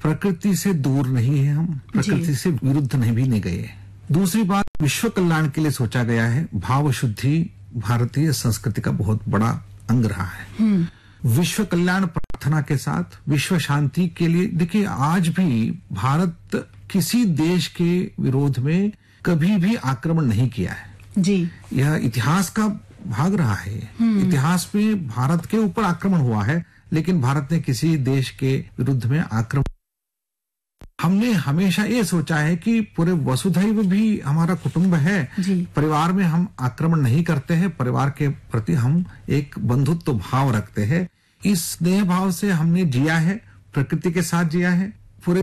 प्रकृति से दूर नहीं है, हम प्रकृति से विरुद्ध नहीं गए। दूसरी बात, विश्व कल्याण के लिए सोचा गया है। भाव शुद्धि भारतीय संस्कृति का बहुत बड़ा अंग रहा है। विश्व कल्याण प्रार्थना के साथ विश्व शांति के लिए, देखिए आज भी भारत किसी देश के विरोध में कभी भी आक्रमण नहीं किया है जी। यह इतिहास का भाग रहा है। इतिहास में भारत के ऊपर आक्रमण हुआ है, लेकिन भारत ने किसी देश के विरुद्ध में आक्रमण, हमने हमेशा ये सोचा है कि पूरे वसुधैव भी हमारा कुटुंब है जी। परिवार में हम आक्रमण नहीं करते हैं, परिवार के प्रति हम एक बंधुत्व भाव रखते हैं। इस स्नेह भाव से हमने जिया है, प्रकृति के साथ जिया है, पूरे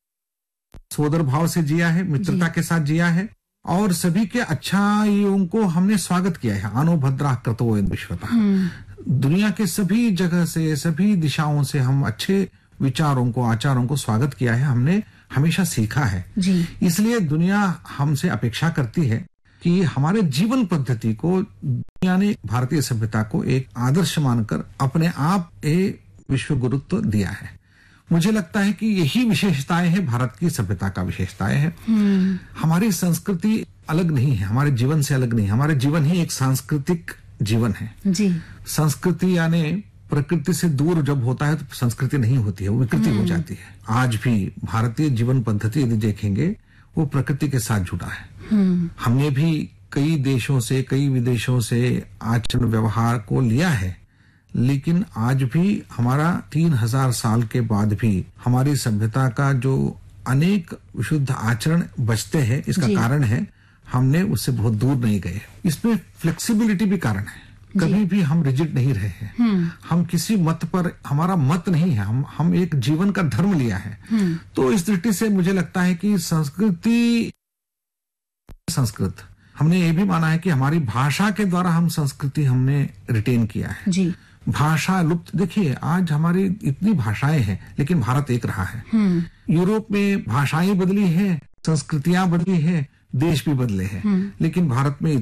सोदर भाव से जिया है, मित्रता के साथ जिया है, और सभी के अच्छाइयों को हमने स्वागत किया है। आनो भद्रा कृतो विश्वता। दुनिया के सभी जगह से, सभी दिशाओं से हम अच्छे विचारों को, आचारों को स्वागत किया है, हमने हमेशा सीखा है जी। इसलिए दुनिया हमसे अपेक्षा करती है कि हमारे जीवन पद्धति को दुनिया ने भारतीय सभ्यता को एक आदर्श मानकर अपने आप विश्व गुरुत्व दिया है। मुझे लगता है कि यही विशेषताएं हैं, भारत की सभ्यता का विशेषताएं हैं। हमारी संस्कृति अलग नहीं है, हमारे जीवन से अलग नहीं, हमारे जीवन ही एक सांस्कृतिक जीवन है जी। संस्कृति यानी प्रकृति से दूर जब होता है तो संस्कृति नहीं होती है, वो विकृति हो जाती है। आज भी भारतीय जीवन पद्धति यदि देखेंगे वो प्रकृति के साथ जुड़ा है। हमने भी कई देशों से, कई विदेशों से आचरण व्यवहार को लिया है, लेकिन आज भी हमारा 3000 साल के बाद भी हमारी सभ्यता का जो अनेक विशुद्ध आचरण बचते हैं, इसका कारण है हमने उससे बहुत दूर नहीं गए। इसमें फ्लेक्सिबिलिटी भी कारण है, कभी भी हम रिजिड नहीं रहे हैं। हम किसी मत पर, हमारा मत नहीं है, हम एक जीवन का धर्म लिया है। तो इस दृष्टि से मुझे लगता है कि संस्कृत हमने ये भी माना है कि हमारी भाषा के द्वारा हम संस्कृति हमने रिटेन किया है जी। भाषा लुप्त, देखिए आज हमारी इतनी भाषाएं हैं लेकिन भारत एक रहा है। यूरोप में भाषाएं बदली हैं, संस्कृतियां बदली हैं, देश भी बदले हैं, लेकिन भारत में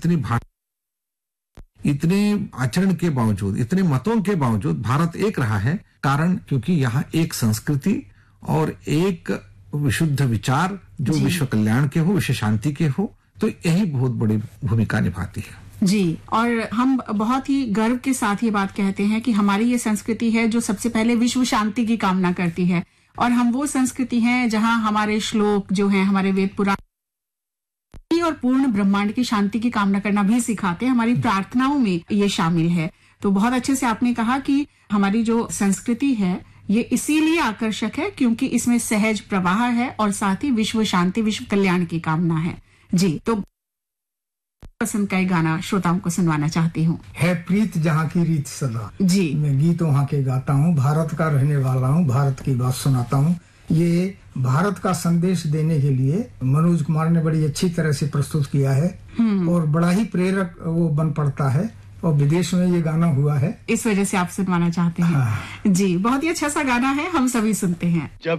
इतने आचरण के बावजूद, इतने मतों के बावजूद भारत एक रहा है। कारण क्योंकि यहाँ एक संस्कृति और एक विशुद्ध विचार जो विश्व कल्याण के हो, विश्व शांति के हो, तो यही बहुत बड़ी भूमिका निभाती है जी। और हम बहुत ही गर्व के साथ ये बात कहते हैं कि हमारी ये संस्कृति है जो सबसे पहले विश्व शांति की कामना करती है, और हम वो संस्कृति हैं जहाँ हमारे श्लोक जो हैं, हमारे वेद पुराण और पूर्ण ब्रह्मांड की शांति की कामना करना भी सिखाते हैं, हमारी प्रार्थनाओं में ये शामिल है। तो बहुत अच्छे से आपने कहा कि हमारी जो संस्कृति है ये इसीलिए आकर्षक है क्योंकि इसमें सहज प्रवाह है और साथ ही विश्व शांति, विश्व कल्याण की कामना है जी। तो पसंद का एक गाना श्रोताओं को सुनवाना चाहती हूँ। है प्रीत जहाँ की रीत सदा जी। मैं गीत वहाँ के गाता हूँ, भारत का रहने वाला हूँ, भारत की बात सुनाता हूँ। ये भारत का संदेश देने के लिए मनोज कुमार ने बड़ी अच्छी तरह से प्रस्तुत किया है और बड़ा ही प्रेरक वो बन पड़ता है, और विदेश में ये गाना हुआ है, इस वजह से आप सुनवाना चाहते हैं। जी, बहुत ही अच्छा सा गाना है, हम सभी सुनते हैं। जब